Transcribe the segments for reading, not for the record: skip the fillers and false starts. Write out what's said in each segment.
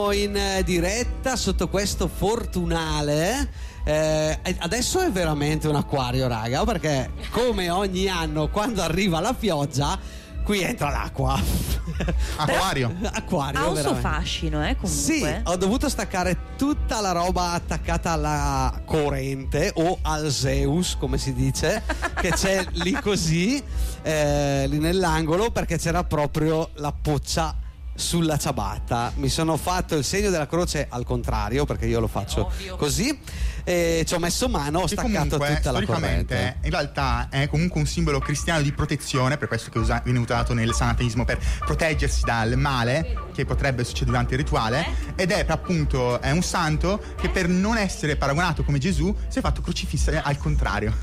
In diretta sotto questo fortunale adesso è veramente un acquario, raga, perché come ogni anno quando arriva la pioggia qui entra l'acqua. Acquario ha un suo fascino, comunque. Sì, ho dovuto staccare tutta la roba attaccata alla corrente o al Zeus, come si dice, che c'è lì così lì nell'angolo, perché c'era proprio la poccia sulla ciabatta. Mi sono fatto il segno della croce al contrario, perché io lo faccio così, e ci ho messo mano, ho staccato tutta la corrente. In realtà è comunque un simbolo cristiano di protezione, per questo che viene usato nel satanismo, per proteggersi dal male che potrebbe succedere durante il rituale, ed è appunto è un santo che, per non essere paragonato come Gesù, si è fatto crocifisso al contrario.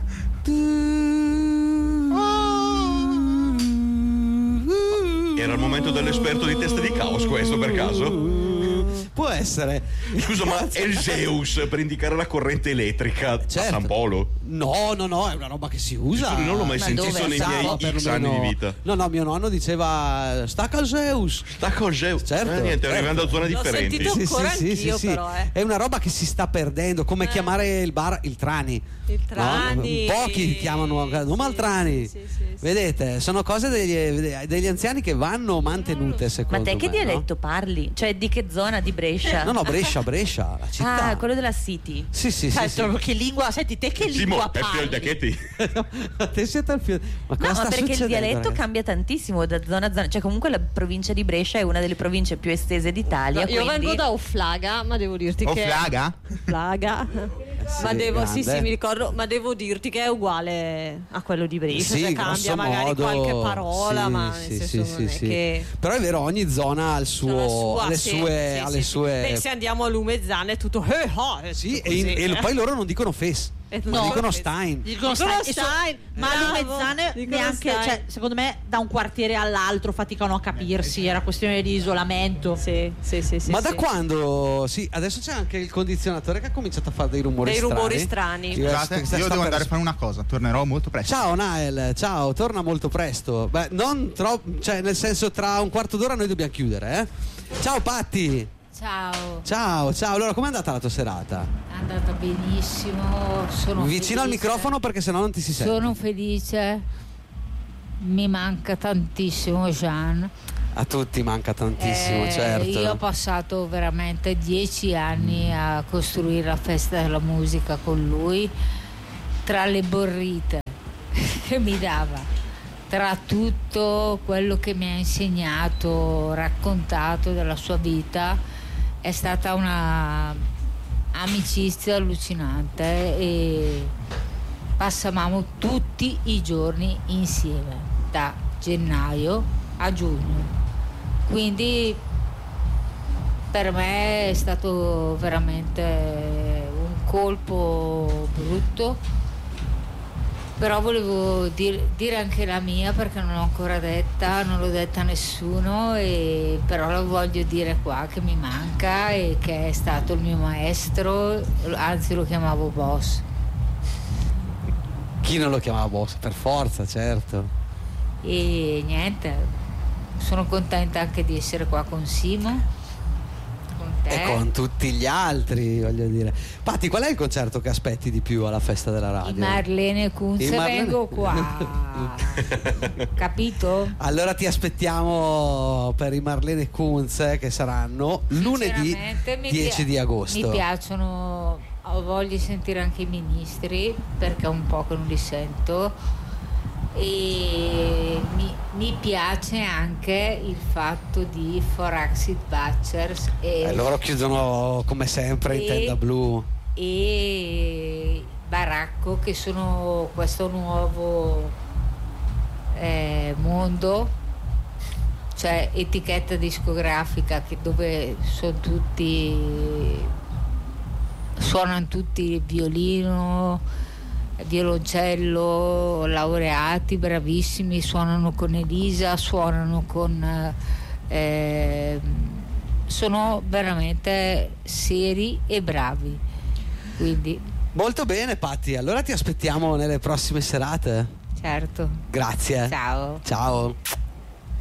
Era il momento dell'esperto di teste di caos questo, per caso? Può essere. Scusa, ma è il Zeus per indicare la corrente elettrica a San Polo? No, è una roba che si usa. Non l'ho mai sentito nei miei X anni di vita. No, mio nonno diceva stacca il Zeus. Stacca il Zeus. Certo. Niente, arrivando a zone differenti. L'ho sentito ancora anch'io, però. È una roba che si sta perdendo, come chiamare il bar il Trani. Il Trani. No? Pochi chiamano nome al Trani. Sì. Vedete, sono cose degli anziani che vanno mantenute, secondo me. Ma te che dialetto parli? Cioè, di che zona di Brescia? No, Brescia, la città. Ah, quello della City. Sì. Che lingua, senti te che lingua parli? Te siete al fiore. Ma cosa sta perché il dialetto ragazzi? Cambia tantissimo da zona a zona. Cioè, comunque la provincia di Brescia è una delle province più estese d'Italia. Io vengo da Offlaga, ma devo dirti Offlaga? Ma mi ricordo, ma devo dirti che è uguale a quello di Brescia, cioè cambia magari qualche parola, ma nel senso non è che... Però è vero, ogni zona ha il suo, alle sue. Beh, se andiamo a Lumezzane è tutto sì, e poi loro non dicono fes. No, dicono Stein. Dicono Stein. Ma a Lumezzane neanche, cioè, secondo me da un quartiere all'altro faticano a capirsi, era questione di isolamento. Sì. Ma da quando? Sì, adesso c'è anche il condizionatore che ha cominciato a fare dei rumori strani. Scusate, io devo andare a fare una cosa, tornerò molto presto. Ciao Nael, ciao, torna molto presto. Beh, non troppo, cioè nel senso, tra un quarto d'ora noi dobbiamo chiudere, Ciao Patti. Ciao. Allora, com'è andata la tua serata? È andata benissimo. Sono vicino felice. al microfono, perché sennò non ti si sente. Sono felice. Mi manca tantissimo Jean. A tutti manca tantissimo, certo. Io ho passato veramente 10 anni a costruire la festa della musica con lui, tra le borrite che mi dava, tra tutto quello che mi ha insegnato, raccontato della sua vita. È stata una amicizia allucinante e passavamo tutti i giorni insieme da gennaio a giugno, quindi per me è stato veramente un colpo brutto. Però volevo dire anche la mia, perché non l'ho ancora detta, non l'ho detta a nessuno, però lo voglio dire qua, che mi manca e che è stato il mio maestro, anzi lo chiamavo boss. Chi non lo chiamava boss? Per forza, certo. E niente, sono contenta anche di essere qua con Simo. E con tutti gli altri, voglio dire. Patti, qual è il concerto che aspetti di più alla festa della radio? I Marlene Kunz, vengo qua. Capito? Allora ti aspettiamo per i Marlene Kunz, che saranno lunedì 10 di agosto. Mi piacciono, voglio sentire anche i ministri, perché è un po' che non li sento. E mi piace anche il fatto di For Axis Butchers loro chiudono come sempre in tenda blu, e Baracco, che sono questo nuovo mondo, cioè etichetta discografica dove suonano tutti il violino, violoncello, laureati bravissimi, suonano con Elisa, suonano con sono veramente seri e bravi, quindi molto bene. Patti, allora ti aspettiamo nelle prossime serate. Certo, grazie, ciao.